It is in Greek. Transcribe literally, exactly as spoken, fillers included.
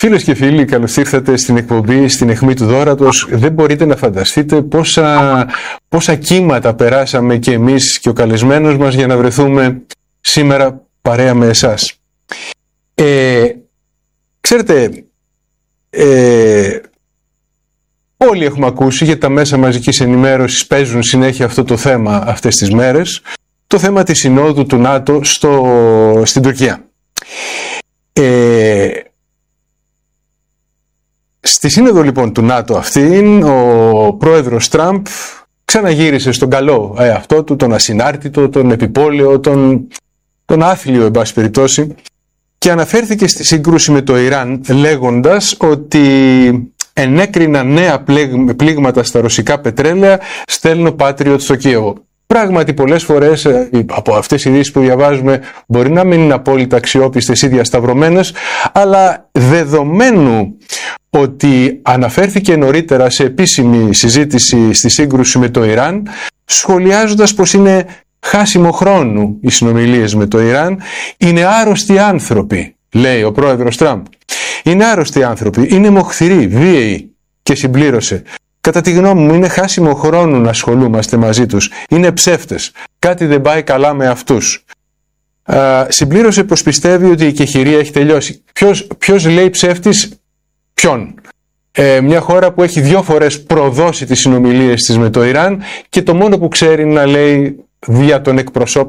Φίλες και φίλοι, καλώς ήρθατε στην εκπομπή, στην αιχμή του δώρατος. Δεν μπορείτε να φανταστείτε πόσα, πόσα κύματα περάσαμε και εμείς και ο καλεσμένος μας για να βρεθούμε σήμερα παρέα με εσάς. Ε, ξέρετε, ε, όλοι έχουμε ακούσει, γιατί τα μέσα μαζικής ενημέρωσης παίζουν συνέχεια αυτό το θέμα αυτές τις μέρες, το θέμα της συνόδου του ΝΑΤΟ στο, στην Τουρκία. Ε, Στη σύνοδο λοιπόν του ΝΑΤΟ αυτήν, ο πρόεδρος Τραμπ ξαναγύρισε στον καλό εαυτό του, τον ασυνάρτητο, τον επιπόλαιο, τον, τον άθλιο εν πάση περιπτώσει, και αναφέρθηκε στη σύγκρουση με το Ιράν λέγοντας ότι ενέκριναν νέα πλήγματα στα ρωσικά πετρέλαια, στέλνω Patriot στο Κίεβο. Πράγματι, πολλές φορές από αυτές οι ειδήσεις που διαβάζουμε μπορεί να μην είναι απόλυτα αξιόπιστες ή διασταυρωμένες, αλλά δεδομένου ότι αναφέρθηκε νωρίτερα σε επίσημη συζήτηση στη σύγκρουση με το Ιράν, σχολιάζοντας πως είναι χάσιμο χρόνου οι συνομιλίες με το Ιράν, είναι άρρωστοι άνθρωποι, λέει ο πρόεδρος Τραμπ. Είναι άρρωστοι άνθρωποι, είναι μοχθηροί, βίαιοι, και συμπλήρωσε. Κατά τη γνώμη μου είναι χάσιμο χρόνο να ασχολούμαστε μαζί τους. Είναι ψεύτες. Κάτι δεν πάει καλά με αυτούς. Α, συμπλήρωσε πως πιστεύει ότι η κεχηρία έχει τελειώσει. Ποιος, ποιος λέει ψεύτης, ποιον? Ε, μια χώρα που έχει δυο φορές προδώσει τις συνομιλίες της με το Ιράν και το μόνο που ξέρει να λέει δια των εκπροσώπων